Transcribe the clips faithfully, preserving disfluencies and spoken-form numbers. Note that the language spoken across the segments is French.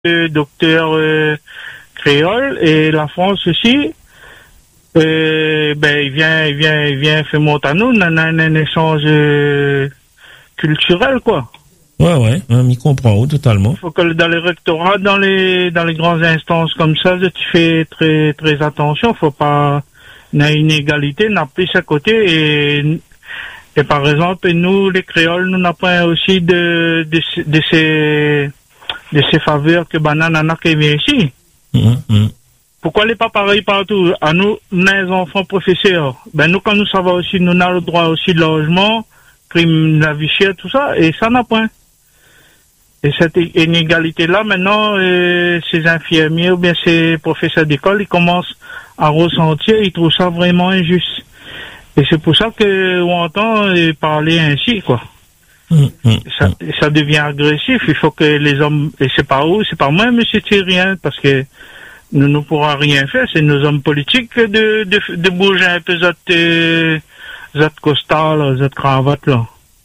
euh, docteur euh, créole et la France aussi. Euh, ben il vient, il vient, il vient faire monter à nous, on a un, un échange euh, culturel quoi. Ouais, ouais, on m'y comprend oh, totalement. Il faut que dans les rectorats, dans les dans les grandes instances comme ça, tu fais très très attention. Faut pas, il y a une égalité, n'a plus à côté et et par exemple nous les créoles, nous n'avons pas aussi de de, de ces de ces faveurs que banane en a qui vient ici. Mmh, mmh. Pourquoi n'est pas pareil partout? À nous, les enfants professeurs, ben nous quand nous savons aussi, nous avons le droit aussi de logement, prime la vie chère, tout ça, et ça n'a point. Et cette inégalité-là, maintenant, euh, ces infirmiers ou bien ces professeurs d'école, ils commencent à ressentir, ils trouvent ça vraiment injuste. Et c'est pour ça que on entend euh, parler ainsi, quoi. Mmh, mmh, ça, ça devient agressif. Il faut que les hommes, et c'est pas où, c'est pas moi, monsieur Thierry, hein, parce que nous ne pourrons rien faire. C'est nos hommes politiques de de, de bouger un peu cette euh, cette costard, là, cette cravate là.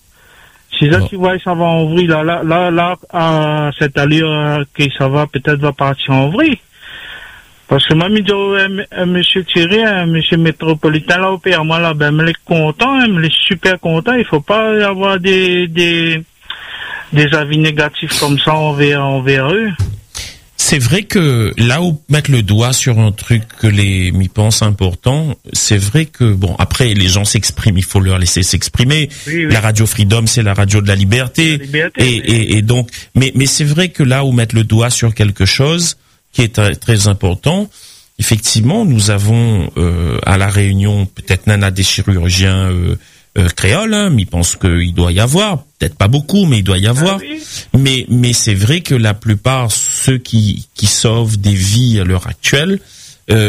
Si ça, bon. tu vois, ça va en vrille, là, là, là, là, à cette allure, euh, que ça va, peut-être va partir en vrille. Parce que moi, je dis, euh, monsieur Thierry, euh, monsieur métropolitain, là, au P R, moi, là, ben, me les content, hein, me les super content, il faut pas avoir des, des, des avis négatifs comme ça envers, envers eux. C'est vrai que là où mettre le doigt sur un truc que les m'y pensent important, c'est vrai que bon après les gens s'expriment, il faut leur laisser s'exprimer. Oui, oui. La radio Freedom, c'est la radio de la liberté, La liberté, et, oui. et, et donc mais mais c'est vrai que là où mettre le doigt sur quelque chose qui est très, très important, effectivement nous avons euh, à la Réunion peut-être nana des chirurgiens euh, Euh, créole, hein, mais il pense qu'il doit y avoir, peut-être pas beaucoup, mais il doit y avoir. Ah oui. Mais mais c'est vrai que la plupart ceux qui qui sauvent des vies à l'heure actuelle, euh,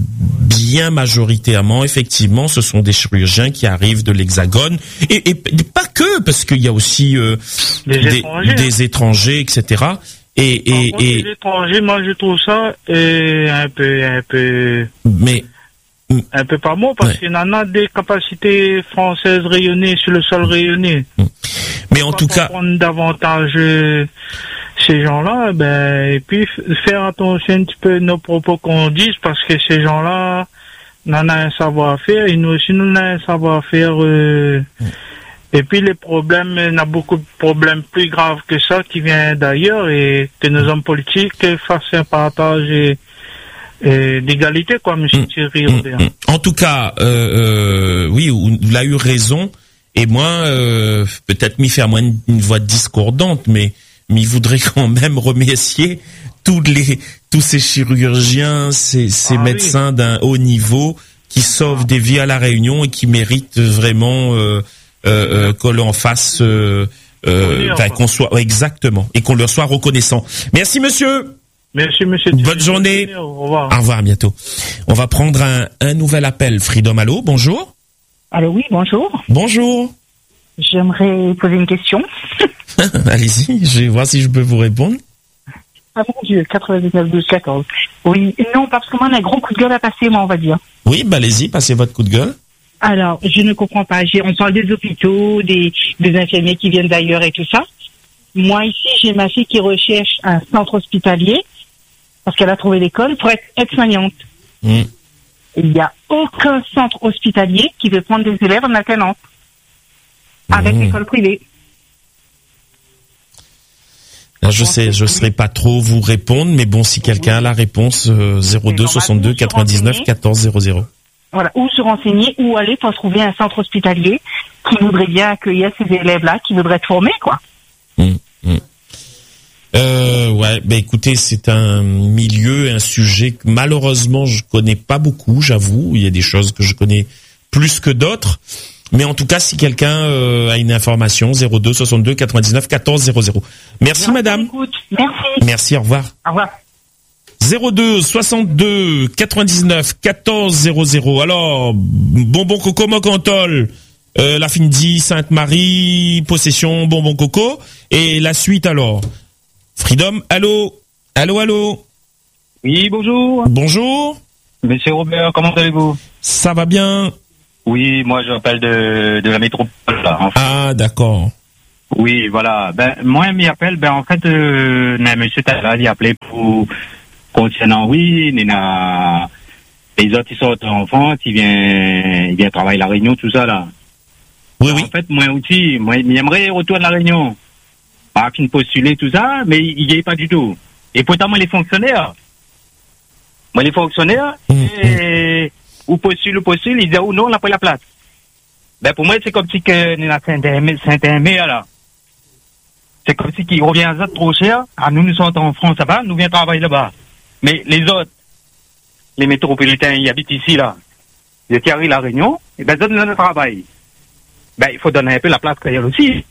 bien majoritairement, effectivement, ce sont des chirurgiens qui arrivent de l'Hexagone et, et pas que, parce qu'il y a aussi euh, des, des, étrangers, des étrangers, et cetera. Et et, contre, et les étrangers, moi je trouve ça euh, un peu un peu mais un peu pas bon parce ouais. qu'il y en a des capacités françaises rayonnées sur le sol rayonné. Mais en tout cas, prendre davantage euh, ces gens-là, ben et puis f- faire attention un petit peu à nos propos qu'on dise parce que ces gens-là, on en a un savoir-faire et nous aussi nous on a un savoir-faire. Euh, et puis les problèmes, il y a beaucoup de problèmes plus graves que ça qui viennent d'ailleurs et que nos hommes politiques fassent un partage et Et d'égalité, quoi, monsieur mmh, Thierry. Mmh, mmh. En tout cas, euh, euh, oui, il a eu raison. Et moi, euh, peut-être m'y faire moins une, une voix discordante, mais m'y voudrais quand même remercier tous les tous ces chirurgiens, ces, ces ah, médecins oui. d'un haut niveau qui sauvent des vies à la Réunion et qui méritent vraiment euh, euh, qu'on leur fasse, euh, euh, enfin, qu'on soit exactement et qu'on leur soit reconnaissant. Merci, monsieur. Merci, monsieur. Bonne journée. Au revoir. Au revoir, à bientôt. On va prendre un, un nouvel appel. Freedom, allô, bonjour. Allô, oui, bonjour. Bonjour. J'aimerais poser une question. Allez-y, je vais voir si je peux vous répondre. Ah mon Dieu, quatre-vingt-dix-neuf douze quatorze. Oui, non, parce que moi, on a un gros coup de gueule à passer, moi, on va dire. Oui, bah allez-y, passez votre coup de gueule. Alors, je ne comprends pas. J'ai, on parle des hôpitaux, des, des infirmiers qui viennent d'ailleurs et tout ça. Moi, ici, j'ai ma fille qui recherche un centre hospitalier parce qu'elle a trouvé l'école pour être aide-soignante. Mmh. Il n'y a aucun centre hospitalier qui veut prendre des élèves en alternance mmh. avec l'école privée. Là, je sais, je ne saurais pas trop vous répondre, mais bon, si quelqu'un a la réponse, euh, zéro deux soixante-deux quatre-vingt-dix-neuf quatorze zéro zéro. Voilà, ou se renseigner, ou aller pour trouver un centre hospitalier qui voudrait bien accueillir ces élèves-là, qui voudraient être formés, quoi. Mmh, mmh. Euh, ouais, ben écoutez, c'est un milieu, un sujet que malheureusement je connais pas beaucoup, j'avoue. Il y a des choses que je connais plus que d'autres, mais en tout cas, si quelqu'un euh, a une information, zéro deux soixante-deux quatre-vingt-dix-neuf quatorze zéro zéro. Merci, Merci madame. Écoute. Merci. Merci, au revoir. Au revoir. zéro deux soixante-deux quatre-vingt-dix-neuf quatorze zéro zéro. Alors, bonbon coco Mocantol. Euh, la Findi, Sainte-Marie, Possession, Bonbon Coco. Et la suite alors. Freedom, allô. Allô, allô. Oui, bonjour. Bonjour. Monsieur Robert, comment allez-vous? Ça va bien. Oui, moi j'appelle de, de la métropole. Là, enfin. Ah, d'accord. Oui, voilà. Ben, moi, il m'appelle, ben, en fait, euh, monsieur Tala, il a appelé pour, concernant, oui, il a, les autres, ils sortent en France, ils viennent, ils viennent travailler à la Réunion, tout ça, là. Oui, en oui. En fait, moi aussi, moi, j'aimerais retourner à la Réunion. Pas fin postuler, tout ça, mais il n'y est pas du tout. Et pourtant, moi, les fonctionnaires, moi, les fonctionnaires, Mmh. et, ou postule, ou postule, ils disent, oh non, on n'a pas la place. Ben, pour moi, c'est comme si que, nous, la Saint-Aimé, là. C'est comme si qu'il revient à ça trop cher. Ah, nous, nous sommes en France, là-bas, nous viens travailler là-bas. Mais les autres, les métropolitains, ils habitent ici, là. Ils arrivent à la Réunion, et ben, ils donnent le travail. Ben, il faut donner un peu la place qu'il y a aussi.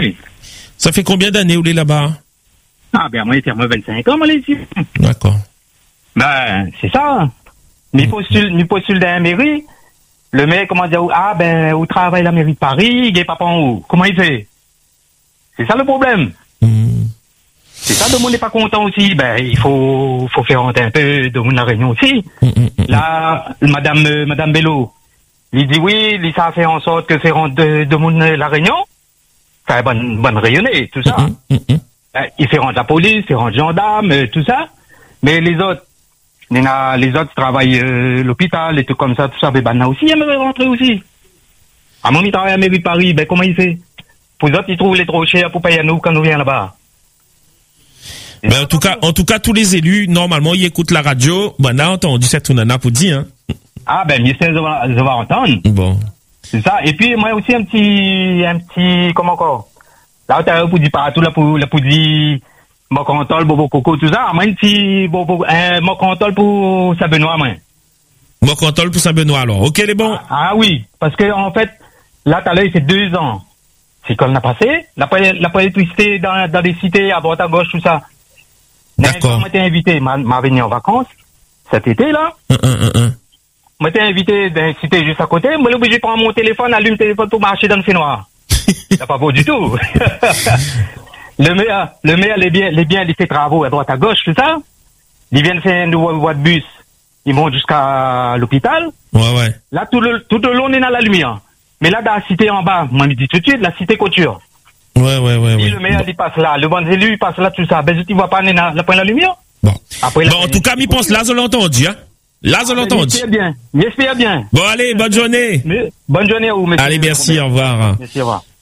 Ça fait combien d'années où il est là-bas? Ah, ben, moi, il moi vingt-cinq ans, moi, là, ici. D'accord. Ben, c'est ça. Nous postule, nous postule dans la mairie. Le maire, comment dire, ah, ben, où travaille la mairie de Paris, il est pas en haut. Comment il fait? C'est ça le problème. Mmh. C'est ça, le monde n'est pas content aussi. Ben, il faut, faut faire rentrer un peu de monde la Réunion aussi. Mmh, mmh, Là, madame, euh, madame Bello, il dit oui, il ça fait en sorte que faire rentrer de, de monde la Réunion. Ça va bonne, bonne rayonner, tout ça. mmh, mmh. Ben, il fait rentrer la police, il fait rentrer gendarme, euh, tout ça. Mais les autres, les, a, les autres travaillent euh, l'hôpital et tout comme ça, tout ça. Ben, ben là aussi, il aimerait rentrer aussi. À mon il travaille à la mairie de Paris, ben comment il fait? Pour les autres, ils trouvent les trop chers pour payer à nous quand nous vient là-bas. Ben, en tout cas, en tout cas, tous les élus, normalement, ils écoutent la radio. Ben, là, entendu cette nana pour dire, hein. Ah, ben, ministère, je vais, je vais entendre. Bon. C'est ça. Et puis, moi aussi, un petit, un petit, comment encore? Là, t'as pour dire partout, là, pour, là, pour dire, mon contrôle, bobo coco, tout ça. Moi, un petit, bobo, un, mon contrôle pour Saint-Benoît, moi. Mon contrôle pour Saint-Benoît, alors. Ok, les bons. Ah, ah oui. Parce que, en fait, là, t'as là, il fait deux ans. C'est comme on a passé. La pas électricité dans, dans des cités, à droite, à gauche, tout ça. D'accord. Moi, t'ai invité, m'a, m'a venu en vacances, cet été, là. Un, un, un, un. Moi, t'ai invité dans une cité juste à côté. Moi, j'ai obligé de prendre mon téléphone, allume le téléphone pour marcher dans le fait noir. C'est pas beau du tout. le maire, le maire, les biens, les biens, il fait travaux à droite, à gauche, tout ça. Ils viennent faire une nouvelle voie de bus. Ils vont jusqu'à l'hôpital. Ouais, ouais. Là, tout le, tout le long, on est dans la lumière. Mais là, dans la cité en bas, moi, je dis tout de suite, la cité couture. Ouais, ouais, ouais, Si ouais. le maire, Bon. il passe là, le bon élu, il passe là, tout ça. Ben, tu vois pas, on est dans la, la lumière. Bon. Après, Bon, en tout cas, m'y pense, là, je l'ai entendu, hein. Là, je l'ai entendu. J'espère bien. J'espère bien. Bon, allez, bonne journée. Mais, bonne journée à vous, monsieur. Allez, merci, au revoir. Merci, au revoir.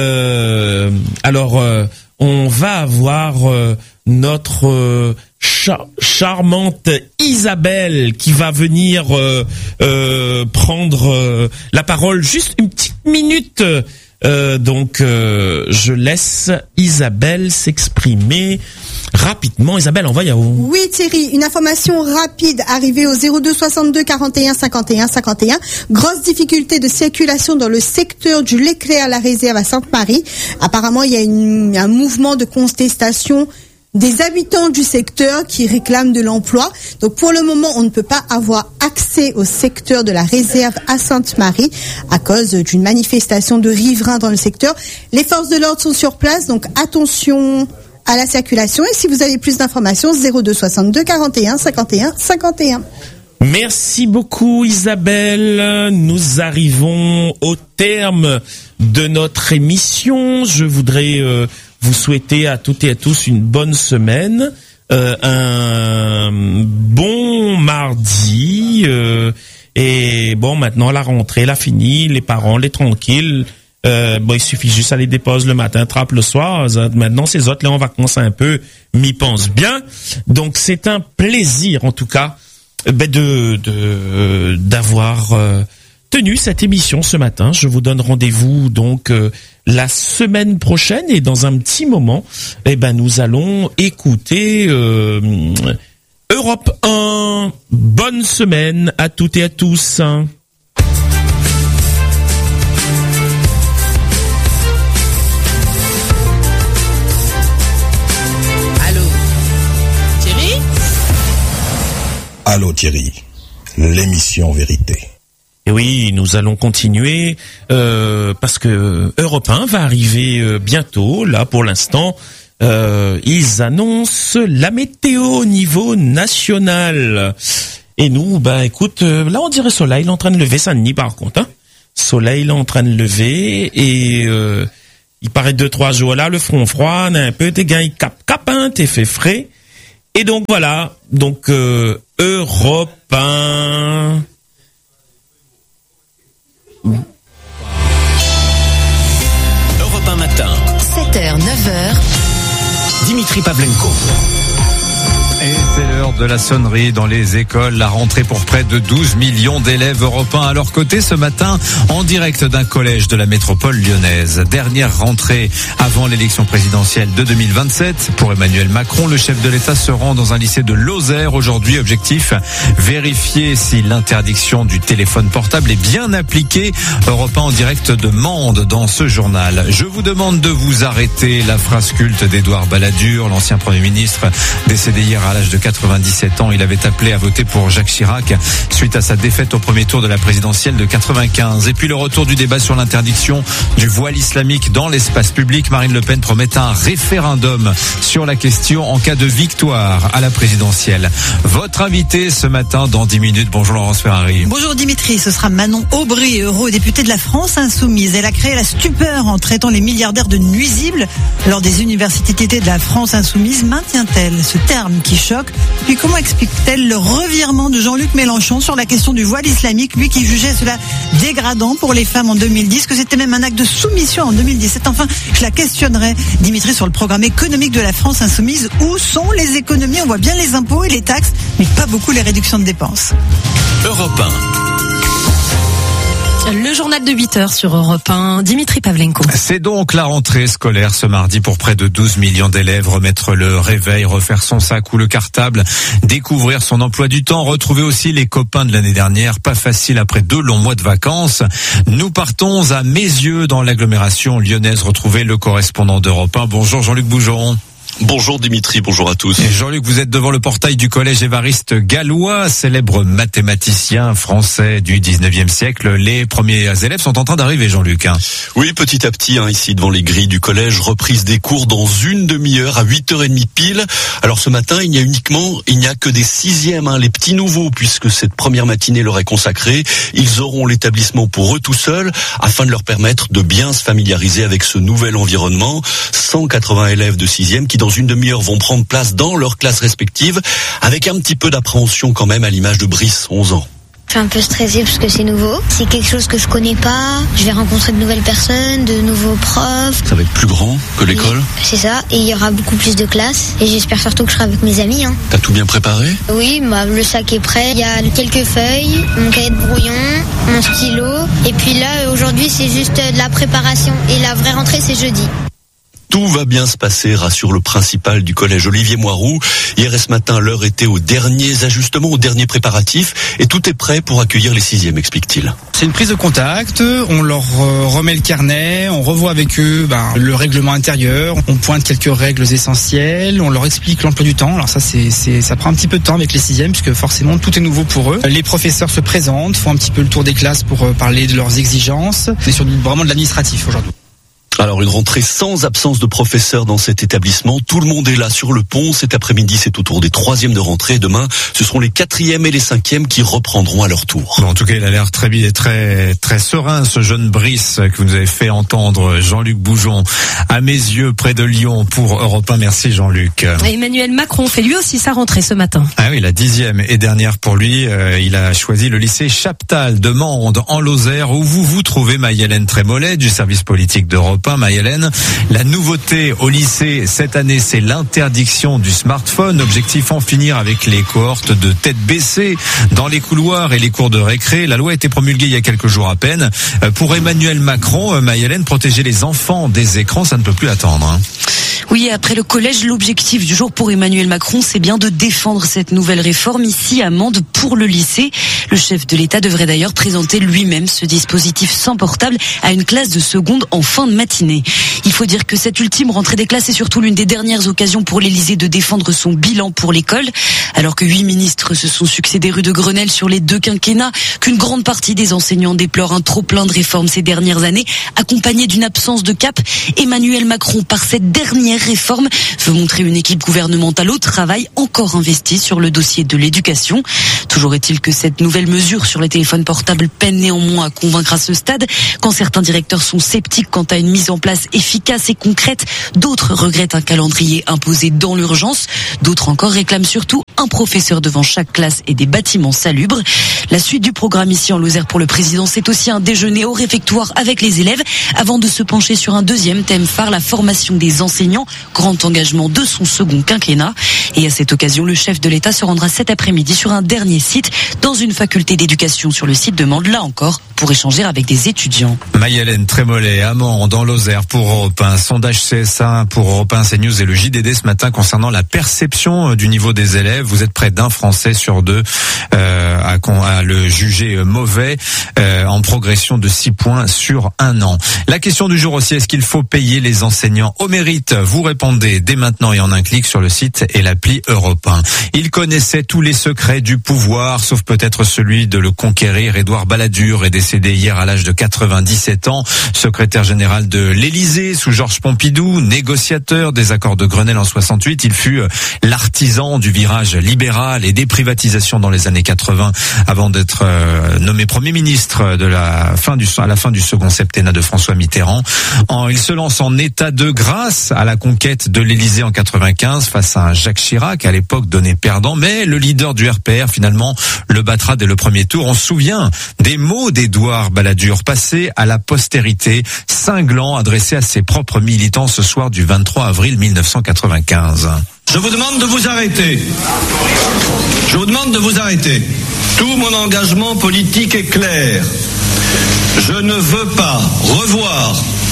Euh, alors, euh, on va avoir euh, notre euh, char- charmante Isabelle qui va venir euh, euh, prendre euh, la parole juste une petite minute. Euh, donc, euh, je laisse Isabelle s'exprimer rapidement. Isabelle, envoie à où? Oui, Thierry, une information rapide arrivée au zéro deux soixante-deux quarante et un cinquante et un cinquante et un. Grosse difficulté de circulation dans le secteur du Leclerc à la réserve à Sainte-Marie. Apparemment, il y a une, un mouvement de contestation des habitants du secteur qui réclament de l'emploi. Donc pour le moment, on ne peut pas avoir accès au secteur de la réserve à Sainte-Marie à cause d'une manifestation de riverains dans le secteur. Les forces de l'ordre sont sur place, donc attention à la circulation. Et si vous avez plus d'informations, zéro deux soixante-deux quarante et un cinquante et un cinquante et un. Merci beaucoup Isabelle. Nous arrivons au terme de notre émission. Je voudrais euh, vous souhaiter à toutes et à tous une bonne semaine, euh, un bon mardi. Euh, et bon, maintenant la rentrée, la finie, les parents, les tranquilles. Euh, bon, il suffit juste aller déposer le matin, trappe le soir. Maintenant, ces autres là en vacances un peu, m'y pensent bien. Donc c'est un plaisir en tout cas. Ben de de d'avoir euh, tenu cette émission ce matin. Je vous donne rendez-vous donc euh, la semaine prochaine et dans un petit moment, eh ben nous allons écouter euh, Europe un. Bonne semaine à toutes et à tous. Allô Thierry, l'émission Vérité. Et oui, nous allons continuer euh, parce que Europe un va arriver euh, bientôt. Là, pour l'instant, euh, ils annoncent la météo au niveau national. Et nous, bah écoute, euh, là on dirait soleil, il est en train de lever Saint-Denis par contre. Hein. Soleil, il est en train de lever et euh, il paraît deux, trois jours là, le front froid, un peu, t'es gain, il cap, cap, hein, t'es fait frais. Et donc voilà, donc euh, Europe un. Europe un matin. sept heures, neuf heures. Dimitri Pavlenko. Et c'est l'heure de la sonnerie dans les écoles. La rentrée pour près de douze millions d'élèves européens à leur côté ce matin, en direct d'un collège de la métropole lyonnaise. Dernière rentrée avant l'élection présidentielle de deux mille vingt-sept. Pour Emmanuel Macron, le chef de l'État se rend dans un lycée de Lozère aujourd'hui. Objectif, vérifier si l'interdiction du téléphone portable est bien appliquée. Europe un en direct de Mende dans ce journal. Je vous demande de vous arrêter. La phrase culte d'Édouard Balladur, l'ancien Premier ministre, décédé hier à l'âge de quatre-vingt-dix-sept ans. Il avait appelé à voter pour Jacques Chirac suite à sa défaite au premier tour de la présidentielle de quatre-vingt-quinze. Et puis le retour du débat sur l'interdiction du voile islamique dans l'espace public. Marine Le Pen promet un référendum sur la question en cas de victoire à la présidentielle. Votre invité ce matin dans dix minutes. Bonjour Laurence Ferrari. Bonjour Dimitri, ce sera Manon Aubry, eurodéputée de la France Insoumise. Elle a créé la stupeur en traitant les milliardaires de nuisibles lors des universités de la France Insoumise. Maintient-elle ce terme qui choque? Puis comment explique-t-elle le revirement de Jean-Luc Mélenchon sur la question du voile islamique, lui qui jugeait cela dégradant pour les femmes en deux mille dix, que c'était même un acte de soumission en deux mille dix-sept. Enfin, je la questionnerai, Dimitri, sur le programme économique de la France Insoumise. Où sont les économies? On voit bien les impôts et les taxes, mais pas beaucoup les réductions de dépenses. Europe un. Le journal de huit heures sur Europe un, Dimitri Pavlenko. C'est donc la rentrée scolaire ce mardi pour près de douze millions d'élèves. Remettre le réveil, refaire son sac ou le cartable, découvrir son emploi du temps, retrouver aussi les copains de l'année dernière. Pas facile après deux longs mois de vacances. Nous partons à Meyzieux dans l'agglomération lyonnaise. Retrouver le correspondant d'Europe un. Bonjour Jean-Luc Bougeron. Bonjour Dimitri, bonjour à tous. Et Jean-Luc, vous êtes devant le portail du collège Évariste Galois, célèbre mathématicien français du dix-neuvième siècle. Les premiers élèves sont en train d'arriver, Jean-Luc. Oui, petit à petit, hein, ici devant les grilles du collège, reprise des cours dans une demi-heure à huit heures trente pile. Alors ce matin, il n'y a uniquement, il n'y a que des sixièmes, hein, les petits nouveaux, puisque cette première matinée leur est consacrée. Ils auront l'établissement pour eux tout seuls, afin de leur permettre de bien se familiariser avec ce nouvel environnement. cent quatre-vingts élèves de sixième qui dans une demi-heure vont prendre place dans leurs classes respectives, avec un petit peu d'appréhension quand même à l'image de Brice, onze ans. Je suis un peu stressée parce que c'est nouveau. C'est quelque chose que je connais pas. Je vais rencontrer de nouvelles personnes, de nouveaux profs. Ça va être plus grand que l'école ? Oui, c'est ça. Et il y aura beaucoup plus de classes. Et j'espère surtout que je serai avec mes amis. Hein. T'as tout bien préparé ? Oui, bah, le sac est prêt. Il y a quelques feuilles, mon cahier de brouillon, mon stylo. Et puis là, aujourd'hui, c'est juste de la préparation. Et la vraie rentrée, c'est jeudi. Tout va bien se passer, rassure le principal du collège Olivier Moiroux. Hier et ce matin, l'heure était aux derniers ajustements, aux derniers préparatifs, et tout est prêt pour accueillir les sixièmes, explique-t-il. C'est une prise de contact, on leur remet le carnet, on revoit avec eux ben, le règlement intérieur, on pointe quelques règles essentielles, on leur explique l'emploi du temps. Alors ça, c'est, c'est, ça prend un petit peu de temps avec les sixièmes, puisque forcément tout est nouveau pour eux. Les professeurs se présentent, font un petit peu le tour des classes pour parler de leurs exigences. C'est sur vraiment de l'administratif aujourd'hui. Alors une rentrée sans absence de professeurs dans cet établissement. Tout le monde est là sur le pont. Cet après-midi, c'est au tour des troisièmes de rentrée. Demain, ce seront les quatrièmes et les cinquièmes qui reprendront à leur tour. Bon, en tout cas, il a l'air très bien, très très serein, ce jeune Brice que vous nous avez fait entendre, Jean-Luc Bougeon, à Meyzieux, près de Lyon, pour Europe un. Merci Jean-Luc. Emmanuel Macron fait lui aussi sa rentrée ce matin. Ah oui, la dixième et dernière pour lui. Euh, il a choisi le lycée Chaptal de Mende, en Lozère, où vous vous trouvez Maï-Hélène Trémollet, du service politique d'Europe un. Maï-Hélène, la nouveauté au lycée cette année, c'est l'interdiction du smartphone. Objectif, en finir avec les cohortes de tête baissée dans les couloirs et les cours de récré. La loi a été promulguée il y a quelques jours à peine. Pour Emmanuel Macron, Maï-Hélène, protéger les enfants des écrans, ça ne peut plus attendre. Hein. Oui, après le collège, l'objectif du jour pour Emmanuel Macron, c'est bien de défendre cette nouvelle réforme ici à Mende pour le lycée. Le chef de l'État devrait d'ailleurs présenter lui-même ce dispositif sans portable à une classe de seconde en fin de matinée. Il faut dire que cette ultime rentrée des classes est surtout l'une des dernières occasions pour l'Élysée de défendre son bilan pour l'école. Alors que huit ministres se sont succédés rue de Grenelle sur les deux quinquennats, qu'une grande partie des enseignants déplorent un trop-plein de réformes ces dernières années, accompagné d'une absence de cap, Emmanuel Macron, par cette dernière dernière réforme veut montrer une équipe gouvernementale au travail encore investie sur le dossier de l'éducation. Toujours est-il que cette nouvelle mesure sur les téléphones portables peine néanmoins à convaincre à ce stade. Quand certains directeurs sont sceptiques quant à une mise en place efficace et concrète, d'autres regrettent un calendrier imposé dans l'urgence. D'autres encore réclament surtout un professeur devant chaque classe et des bâtiments salubres. La suite du programme ici en Lozère pour le président, c'est aussi un déjeuner au réfectoire avec les élèves avant de se pencher sur un deuxième thème phare, la formation des enseignants, grand engagement de son second quinquennat. Et à cette occasion, le chef de l'État se rendra cet après-midi sur un dernier site dans une faculté d'éducation sur le site de Mende, là encore, pour échanger avec des étudiants. Maï-Hélène Trémollet, à Mende, dans Lozère pour Europe un. Sondage C S A pour Europe un, CNews et le J D D ce matin concernant la perception du niveau des élèves. Vous êtes près d'un Français sur deux euh, à, à le juger mauvais, euh, en progression de six points sur un an. La question du jour aussi, est-ce qu'il faut payer les enseignants au mérite? Vous répondez dès maintenant et en un clic sur le site et l'appli Europe un. Il connaissait tous les secrets du pouvoir, sauf peut-être celui de le conquérir. Édouard Balladur est décédé hier à l'âge de quatre-vingt-dix-sept ans, secrétaire général de l'Élysée sous Georges Pompidou, négociateur des accords de Grenelle en soixante-huit. Il fut l'artisan du virage libéral et des privatisations dans les années quatre-vingts avant d'être euh, nommé Premier ministre de la fin du, à la fin du second septennat de François Mitterrand. En, il se lance en état de grâce à la conquête de l'Élysée en quatre-vingt-quinze face à un Jacques Chirac, à l'époque donné perdant, mais le leader du R P R finalement le battra dès le premier tour. On se souvient des mots d'Édouard Balladur passés à la postérité, cinglants, adressés à ses propres militants ce soir du vingt-trois avril mille neuf cent quatre-vingt-quinze. Je vous demande de vous arrêter. Je vous demande de vous arrêter. Tout mon engagement politique est clair. Je ne veux pas revoir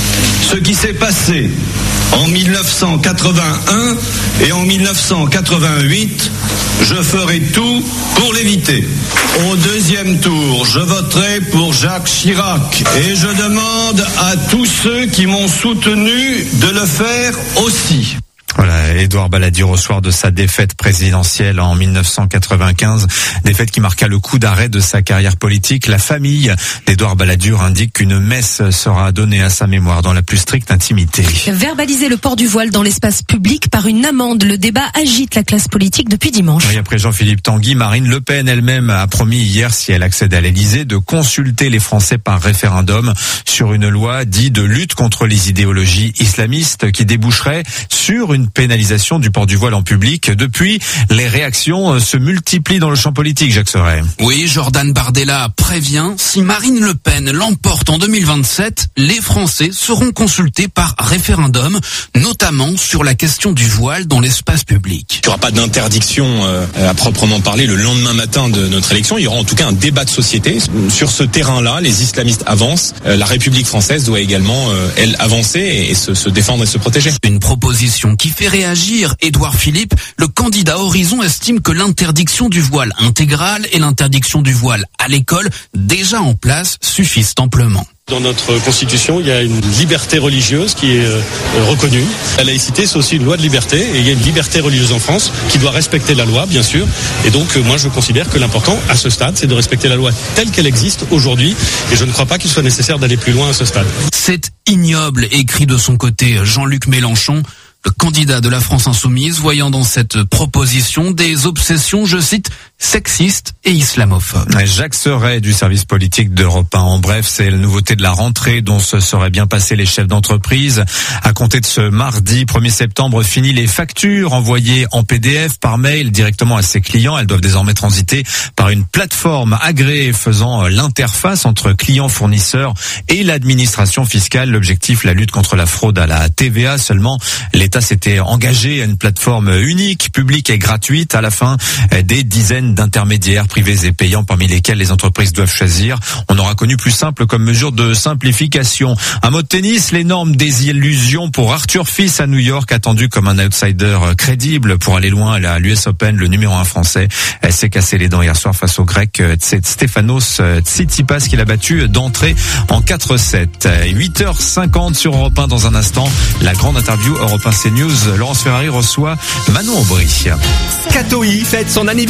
ce qui s'est passé en mille neuf cent quatre-vingt-un et en mille neuf cent quatre-vingt-huit. Je ferai tout pour l'éviter. Au deuxième tour, je voterai pour Jacques Chirac et je demande à tous ceux qui m'ont soutenu de le faire aussi. Voilà, Édouard Balladur au soir de sa défaite présidentielle en mille neuf cent quatre-vingt-quinze, défaite qui marqua le coup d'arrêt de sa carrière politique. La famille d'Édouard Balladur indique qu'une messe sera donnée à sa mémoire dans la plus stricte intimité. Verbaliser le port du voile dans l'espace public par une amende, le débat agite la classe politique depuis dimanche. Oui, après Jean-Philippe Tanguy, Marine Le Pen elle-même a promis hier, si elle accède à l'Élysée, de consulter les Français par référendum sur une loi dite de lutte contre les idéologies islamistes qui déboucherait sur une pénalisation du port du voile en public. Depuis, les réactions se multiplient dans le champ politique, Jacques Serret. Oui, Jordan Bardella prévient, si Marine Le Pen l'emporte en deux mille vingt-sept, les Français seront consultés par référendum, notamment sur la question du voile dans l'espace public. Il n'y aura pas d'interdiction euh, à proprement parler le lendemain matin de notre élection. Il y aura en tout cas un débat de société. Sur ce terrain-là, les islamistes avancent. Euh, la République française doit également, euh, elle, avancer et, et se, se défendre et se protéger. Une proposition qui fait réagir Édouard Philippe. Le candidat Horizon estime que l'interdiction du voile intégral et l'interdiction du voile à l'école, déjà en place, suffisent amplement. Dans notre constitution, il y a une liberté religieuse qui est euh, reconnue. La laïcité, c'est aussi une loi de liberté, et il y a une liberté religieuse en France qui doit respecter la loi, bien sûr. Et donc, euh, moi, je considère que l'important, à ce stade, c'est de respecter la loi telle qu'elle existe aujourd'hui, et je ne crois pas qu'il soit nécessaire d'aller plus loin à ce stade. C'est ignoble, écrit de son côté Jean-Luc Mélenchon. Le candidat de la France Insoumise, voyant dans cette proposition des obsessions, je cite, sexistes et islamophobes. Jacques Serret du service politique d'Europe un. En bref, c'est la nouveauté de la rentrée dont se seraient bien passés les chefs d'entreprise. À compter de ce mardi premier septembre, fini les factures envoyées en P D F par mail directement à ses clients. Elles doivent désormais transiter par une plateforme agréée faisant l'interface entre clients, fournisseurs et l'administration fiscale. L'objectif, la lutte contre la fraude à la T V A. Seulement, l'État s'était engagé à une plateforme unique, publique et gratuite. À la fin, des dizaines d'intermédiaires privés et payants parmi lesquels les entreprises doivent choisir. On aura connu plus simple comme mesure de simplification. Un mot de tennis, l'énorme désillusion pour Arthur Fils à New York, attendu comme un outsider crédible pour aller loin à l'U S Open. Le numéro un français s'est cassé les dents hier soir face au grec Stefanos Tsitsipas qu'il a battu d'entrée en quatre sept. huit heures cinquante sur Europe un. Dans un instant, la grande interview Europe un CNews. Laurence Ferrari reçoit Manon Aubry. Katoï fête son anniversaire.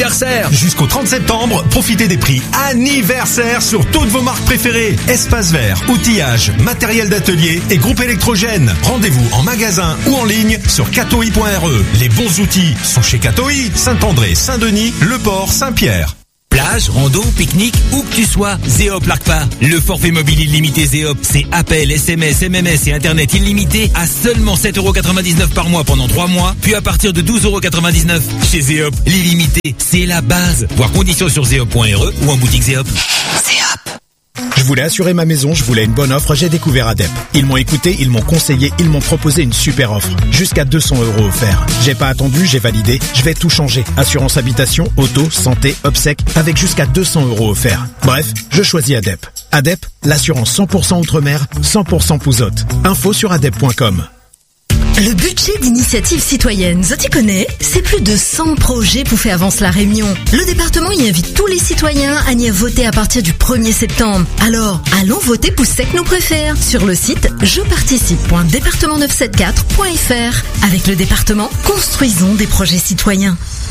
Super. Jusqu'au trente septembre, profitez des prix anniversaires sur toutes vos marques préférées. Espace vert, outillage, matériel d'atelier et groupe électrogène. Rendez-vous en magasin ou en ligne sur catoi point r e. Les bons outils sont chez Catoi, Saint-André, Saint-Denis, Le Port, Saint-Pierre. Plage, rando, pique-nique, où que tu sois, Zéop largue pas. Le forfait mobile illimité Zéop, c'est appel, S M S, M M S et Internet illimité à seulement sept euros quatre-vingt-dix-neuf par mois pendant trois mois, puis à partir de douze euros quatre-vingt-dix-neuf. Chez Zéop, l'illimité, c'est la base. Voir conditions sur zéop point r e ou en boutique Zéop. Zéop. Je voulais assurer ma maison, je voulais une bonne offre, j'ai découvert Adep. Ils m'ont écouté, ils m'ont conseillé, ils m'ont proposé une super offre. Jusqu'à deux cents euros offerts. J'ai pas attendu, j'ai validé, je vais tout changer. Assurance habitation, auto, santé, obsèques, avec jusqu'à deux cents euros offerts. Bref, je choisis Adep. Adep, l'assurance cent pour cent outre-mer, cent pour cent pouzotte. Info sur adep point com. Le budget d'initiative citoyenne, tu connais? C'est plus de cent projets pour faire avancer la Réunion. Le département y invite tous les citoyens à y voter à partir du premier septembre. Alors, allons voter pour ce que nous préfère sur le site je participe point département neuf cent soixante-quatorze point f r. Avec le département, construisons des projets citoyens.